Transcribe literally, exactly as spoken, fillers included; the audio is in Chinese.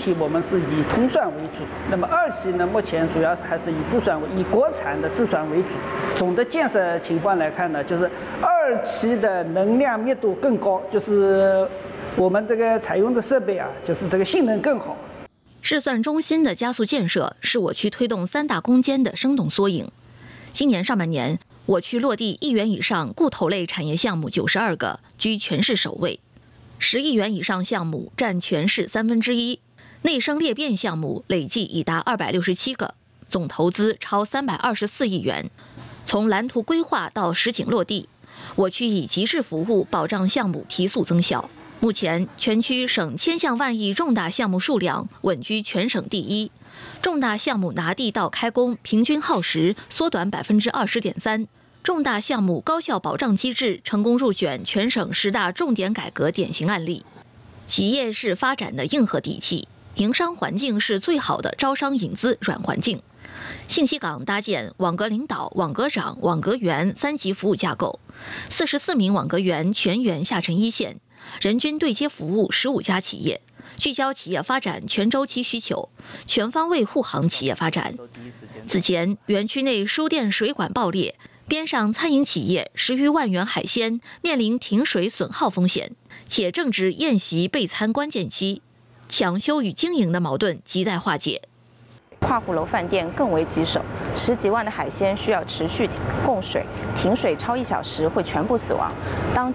体我们是以通算为主，那么二期呢，目前主要是还是以自算为以国产的自算为主。总的建设情况来看呢，就是二期的能量密度更高，就是我们这个采用的设备啊，就是这个性能更好。 试算中心的加速建设是我区推动三大攻坚的生动缩影。今年上半年，我区落地亿元以上固投类产业项目九十二个，居全市首位。十亿元以上项目占全市三分之一，内生裂变项目累计已达二百六十七个，总投资超三百二十四亿元。从蓝图规划到实景落地，我区以极致服务保障项目提速增效。目前，全区省千项万亿重大项目数量稳居全省第一，重大项目拿地到开工平均耗时缩短百分之二十点三。重大项目高效保障机制成功入选全省十大重点改革典型案例。企业是发展的硬核底气，营商环境是最好的招商引资软环境。信息港搭建网格领导、网格长、网格员三级服务架构，四十四名网格员全员下沉一线，人均对接服务十五家企业，聚焦企业发展全周期需求，全方位护航企业发展。此前，园区内输电水管爆裂。边上餐饮企业十余万元海鲜面临停水损耗风险，且正值宴席备餐关键期，抢修与经营的矛盾亟待化解。 跨户楼饭店更为棘手，十几万的海鲜需要持续供水，停水超一小时会全部死亡。当